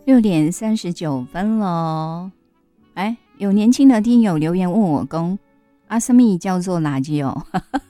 6:39咯。哎，有年轻的听友留言问我公阿什么叫做垃圾哦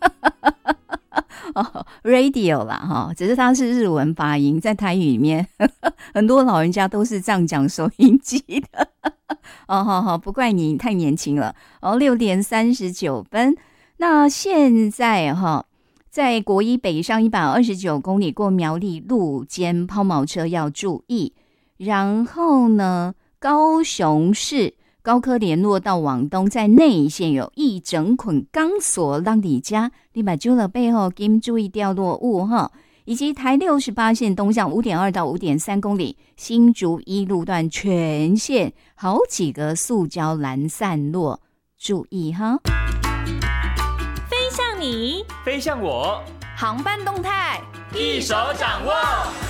radio 啦哈，只是它是日文发音，在台语里面很多老人家都是这样讲收音机的哦，好，不怪你太年轻了哦。6:39，那现在哈，在国一北上129公里过苗栗路肩抛锚车要注意，然后呢，高雄市高科联络到往东，在内线有一整捆钢索让你家，你把揪了背后给注意掉落物哈，以及台68线东向5.2到5.3公里，新竹一路段全线好几个塑胶栏散落，注意哈。 飞向你， 飞向我， 航班动态一手掌握。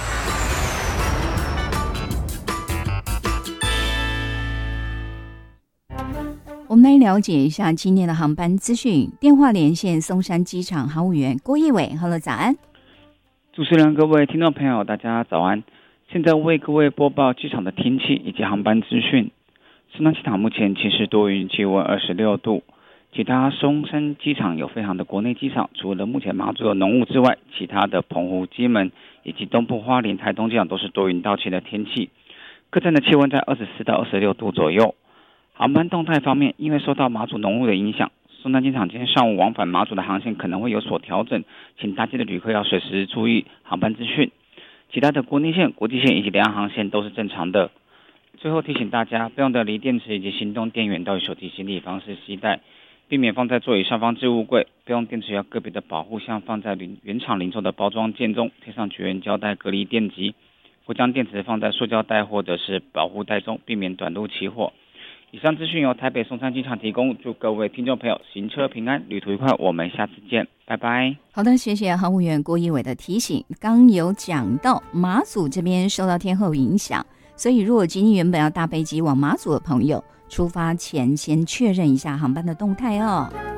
我们来了解一下今天的航班资讯。电话连线松山机场航务员郭义伟 ，Hello， 早安。 主持人、各位听众朋友，大家早安。现在为各位播报机场的天气以及航班资讯。松山机场目前其实多云，气温26度。其他松山机场有飞航的国内机场，除了目前马祖有浓雾之外，其他的澎湖、金门以及东部花莲、台东机场都是多云到晴的天气。各站的气温在24到26度左右。航班动态方面，因为受到马祖浓雾的影响，松山机场今天上午往返马祖的航线可能会有所调整，请搭机的旅客要随时注意航班资讯。其他的国内线、国际线以及两岸航线都是正常的。最后提醒大家，备用的锂电池以及行动电源到手提行李方式携带，避免放在座椅上方置物柜。备用电池要个别的保护，像放在原厂零售的包装件中，贴上绝缘胶带隔离电极，或将电池放在塑胶袋或者是保护袋中，避免短路起火。以上资讯由台北松山机场提供，祝各位听众朋友行车平安，旅途愉快，我们下次见，拜拜。 好的，谢谢航务员郭义伟的提醒。刚有讲到马祖这边受到天候影响，所以如果今天原本要搭飞机往马祖的朋友，出发前先确认一下航班的动态哦。